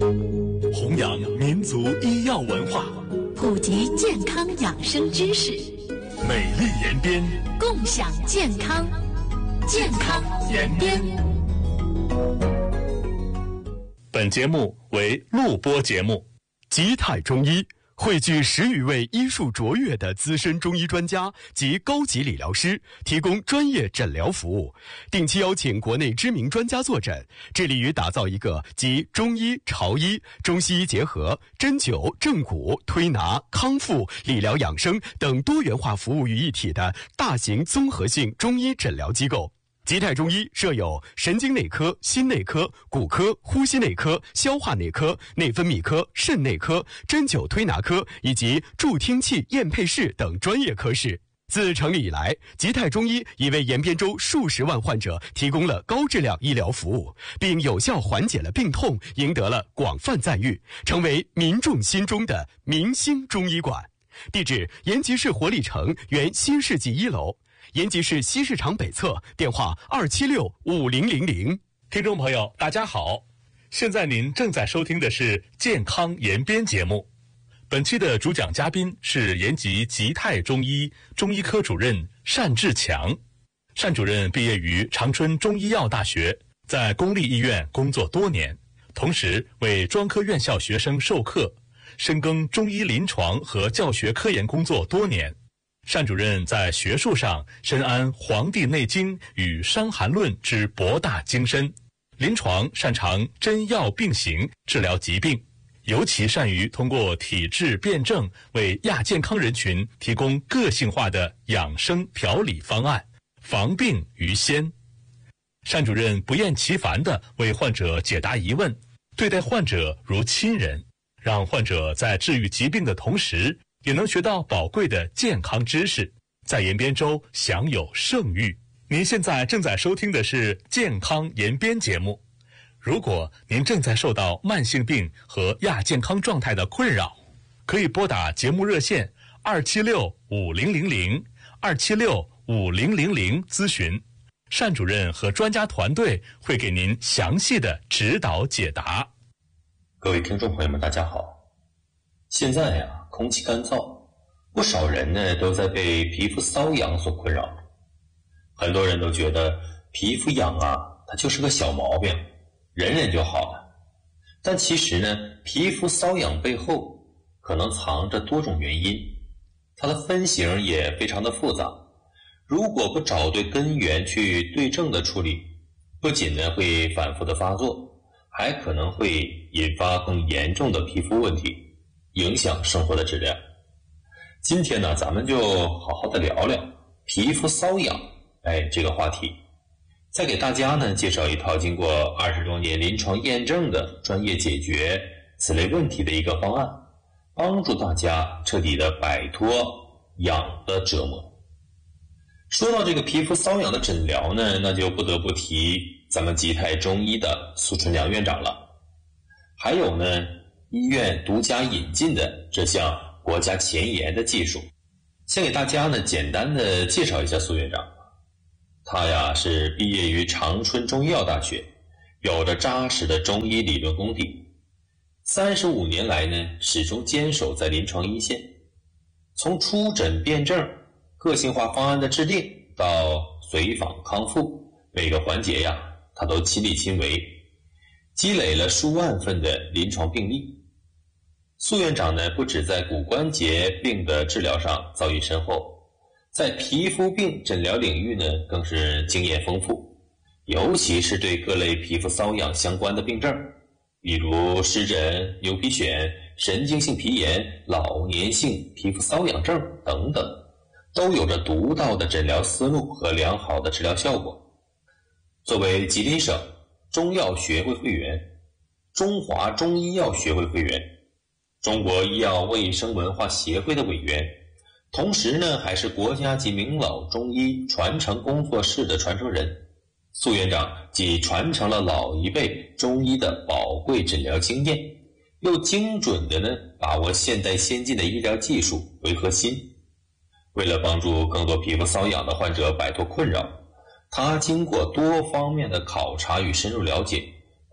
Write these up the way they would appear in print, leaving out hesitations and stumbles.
弘扬民族医药文化， 普及健康养生知识， 美丽延边， 共享健康，健康延边。 本节目为录播节目。 吉泰中医汇聚10余位医术卓越的资深中医专家及高级理疗师，提供专业诊疗服务，定期邀请国内知名专家坐诊，致力于打造一个集中医、潮医、中西医结合、针灸、正骨、推拿、康复、理疗养生等多元化服务于一体的大型综合性中医诊疗机构。吉泰中医设有神经内科、心内科、骨科、呼吸内科、消化内科、内分泌科、肾内科、针灸推拿科以及助听器验配室等专业科室。自成立以来，吉泰中医已为延边州数十万患者提供了高质量医疗服务，并有效缓解了病痛，赢得了广泛赞誉，成为民众心中的明星中医馆。地址：延吉市活力城原新世纪1楼。延吉市西市场北侧，电话276-5000。 听众朋友，大家好，现在您正在收听的是健康延边节目。本期的主讲嘉宾是延吉吉泰中医中医科主任单志强。单主任毕业于长春中医药大学，在公立医院工作多年，同时为专科院校学生授课，深耕中医临床和教学科研工作多年。单主任在学术上深谙《黄帝内经》与《伤寒论》之博大精深，临床擅长针药并行治疗疾病，尤其善于通过体质辩证为亚健康人群提供个性化的养生调理方案，防病于先。单主任不厌其烦地为患者解答疑问，对待患者如亲人，让患者在治愈疾病的同时也能学到宝贵的健康知识，在延边州享有盛誉。您现在正在收听的是健康延边节目。如果您正在受到慢性病和亚健康状态的困扰，可以拨打节目热线276-5000 276-5000咨询，单主任和专家团队会给您详细的指导解答。 各位听众朋友们，大家好。现在呀，空气干燥，不少人呢都在被皮肤瘙痒所困扰。很多人都觉得皮肤痒啊，它就是个小毛病，忍忍就好了。但其实呢，皮肤瘙痒背后可能藏着多种原因，它的分型也非常的复杂。如果不找对根源去对症的处理，不仅呢会反复的发作，还可能会引发更严重的皮肤问题，影响生活的质量。今天呢，咱们就好好的聊聊皮肤瘙痒这个话题，再给大家呢介绍一套经过20多年临床验证的专业解决此类问题的一个方案，帮助大家彻底的摆脱痒的折磨。说到这个皮肤瘙痒的诊疗呢，那就不得不提咱们吉泰中医的苏春良院长了，还有呢医院独家引进的这项国家前沿的技术。先给大家呢简单的介绍一下苏院长。他呀是毕业于长春中医药大学，有着扎实的中医理论功底，35年来呢始终坚守在临床一线。从出诊辩证、个性化方案的制定到随访康复，每个环节呀他都亲力亲为，积累了数万份的临床病例。苏院长呢，不止在骨关节病的治疗上造诣深厚，在皮肤病诊疗领域呢，更是经验丰富，尤其是对各类皮肤瘙痒相关的病症，比如湿疹、牛皮癣、神经性皮炎、老年性皮肤瘙痒症等等，都有着独到的诊疗思路和良好的治疗效果。作为吉林省中药学会会员、中华中医药学会会员、中国医药卫生文化协会的委员，同时呢还是国家级名老中医传承工作室的传承人。苏院长既传承了老一辈中医的宝贵诊疗经验，又精准的呢把握现代先进的医疗技术为核心。为了帮助更多皮肤瘙痒的患者摆脱困扰，他经过多方面的考察与深入了解，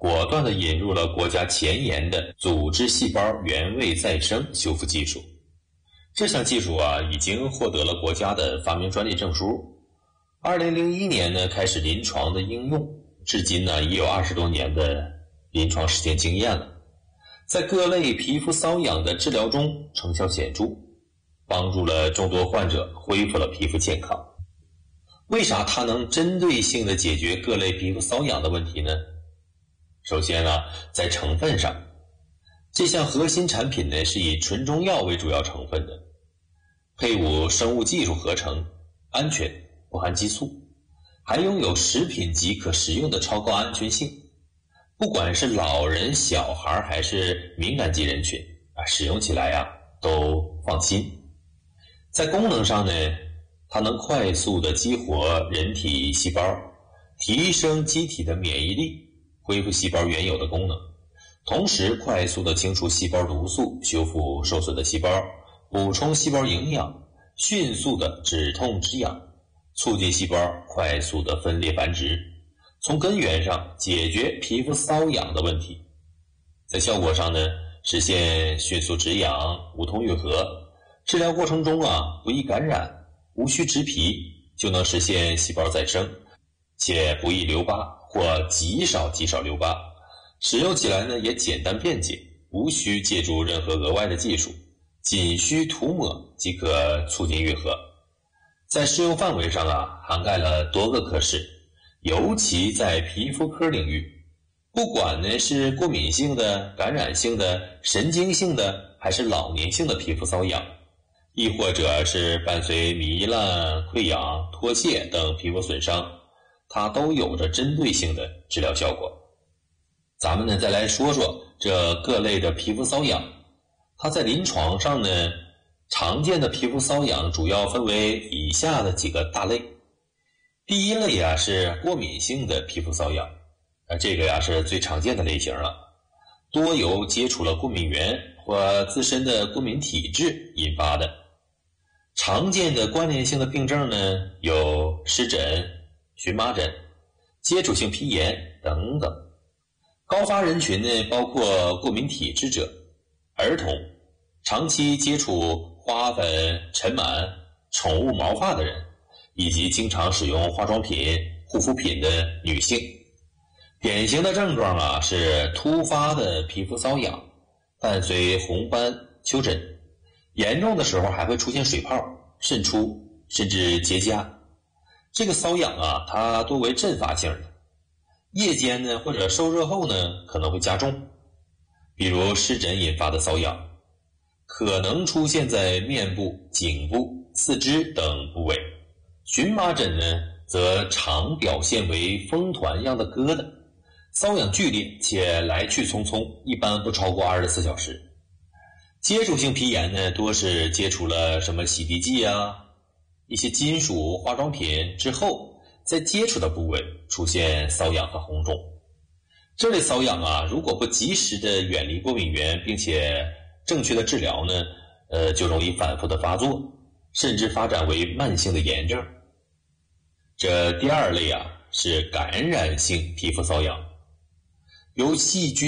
果断地引入了国家前沿的组织细胞原位再生修复技术。这项技术已经获得了国家的发明专利证书。2001年呢开始临床的应用，至今呢已有20多年的临床实践经验了，在各类皮肤瘙痒的治疗中成效显著，帮助了众多患者恢复了皮肤健康。为啥它能针对性地解决各类皮肤瘙痒的问题呢？首先在成分上，这项核心产品呢是以纯中药为主要成分的，配伍生物技术合成，安全，不含激素，还拥有食品级可食用的超高安全性。不管是老人、小孩还是敏感肌人群使用起来都放心。在功能上呢，它能快速地激活人体细胞，提升机体的免疫力，恢复细胞原有的功能，同时快速地清除细胞毒素，修复受损的细胞，补充细胞营养，迅速地止痛止痒，促进细胞快速地分裂繁殖，从根源上解决皮肤瘙痒的问题。在效果上呢，实现迅速止痒，无痛愈合，治疗过程中不易感染，无需植皮就能实现细胞再生，且不易留疤或极少留疤，使用起来呢也简单便捷，无需借助任何额外的技术，仅需涂抹即可促进愈合。在适用范围上涵盖了多个科室，尤其在皮肤科领域，不管呢是过敏性的、感染性的、神经性的，还是老年性的皮肤瘙痒，亦或者是伴随糜烂、溃疡、脱屑等皮肤损伤，它都有着针对性的治疗效果。咱们呢再来说说这各类的皮肤瘙痒，它在临床上呢常见的皮肤瘙痒主要分为以下的几个大类。第一类是过敏性的皮肤瘙痒，这个是最常见的类型了，多由接触了过敏源或自身的过敏体质引发的。常见的关联性的病症呢有湿疹、荨麻疹、接触性皮炎等等。高发人群呢包括过敏体质者、儿童、长期接触花粉、尘螨、宠物毛发的人，以及经常使用化妆品、护肤品的女性。典型的症状是突发的皮肤瘙痒，伴随红斑、丘疹，严重的时候还会出现水泡、渗出，甚至结痂。这个瘙痒它多为阵发性的，夜间呢或者受热后呢可能会加重，比如湿疹引发的瘙痒，可能出现在面部、颈部、四肢等部位。荨麻疹呢则常表现为风团样的疙瘩，瘙痒剧烈且来去匆匆，一般不超过24小时。接触性皮炎呢多是接触了什么洗涤剂一些金属化妆品之后，在接触的部位出现瘙痒和红肿。这类瘙痒如果不及时的远离过敏源，并且正确的治疗呢就容易反复的发作，甚至发展为慢性的炎症。这第二类是感染性皮肤瘙痒，由细菌